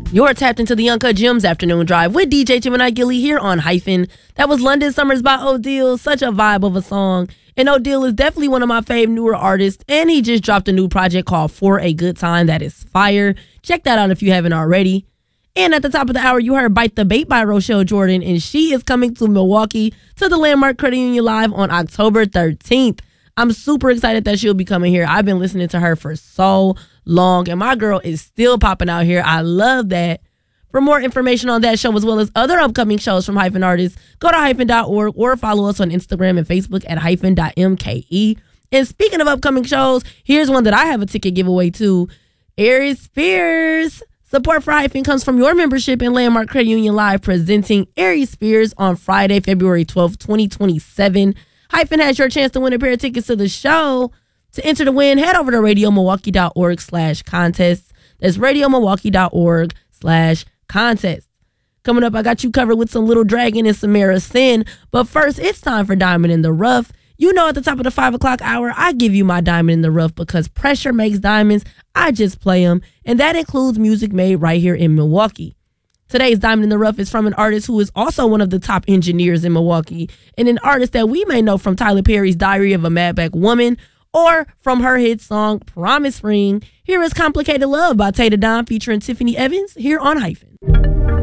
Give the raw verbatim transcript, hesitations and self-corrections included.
You're tapped into the Uncut Gems Afternoon Drive with D J Gemini Gilly here on Hyphen. That was London Summers by Odile. Such a vibe of a song. And Odile is definitely one of my fave newer artists. And he just dropped a new project called For a Good Time that is fire. Check that out if you haven't already. And at the top of the hour, you heard Bite the Bait by Rochelle Jordan. And she is coming to Milwaukee to the Landmark Credit Union Live on October thirteenth. I'm super excited that she'll be coming here. I've been listening to her for so long, and my girl is still popping out here. I love that. For more information on that show, as well as other upcoming shows from Hyphen Artists, go to hyphen dot org or follow us on Instagram and Facebook at hyphen dot m k e. And speaking of upcoming shows, here's one that I have a ticket giveaway to. Aries Spears. Support for Hyphen comes from your membership in Landmark Credit Union Live, presenting Aries Spears on Friday, February twelfth, twenty twenty-seven. Hyphen has your chance to win a pair of tickets to the show. To enter the win, head over to radio milwaukee dot org slash contest. That's radio milwaukee dot org slash contest. Coming up, I got you covered with some Little Dragon and Samara Sin. But first, it's time for Diamond in the Rough. You know, at the top of the five o'clock hour, I give you my Diamond in the Rough because pressure makes diamonds. I just play them. And that includes music made right here in Milwaukee. Today's Diamond in the Rough is from an artist who is also one of the top engineers in Milwaukee, and an artist that we may know from Tyler Perry's Diary of a Madback Woman or from her hit song Promise Ring. Here is Complicated Love by Tay Don featuring Tiffany Evans here on Hyphen.